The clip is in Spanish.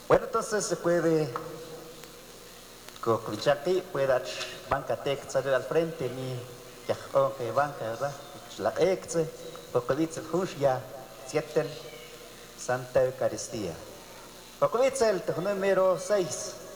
Bueno, entonces se puede, Cocuichaqui, puede banca tech salir al frente, mi yajón que banca, ¿verdad? La exe, Cocuitzel Hushya, siete, Santa Eucaristía. Cocuitzel, número 6.